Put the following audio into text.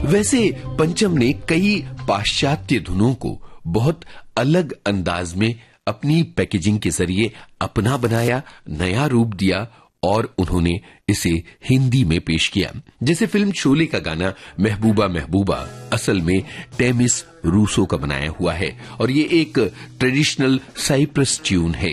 वैसे पंचम ने कई पाश्चात्य धुनों को बहुत अलग अंदाज में अपनी पैकेजिंग के जरिए अपना बनाया, नया रूप दिया और उन्होंने इसे हिंदी में पेश किया। जैसे फिल्म शोले का गाना महबूबा महबूबा असल में टेमिस रूसो का बनाया हुआ है और ये एक ट्रेडिशनल साइप्रस ट्यून है।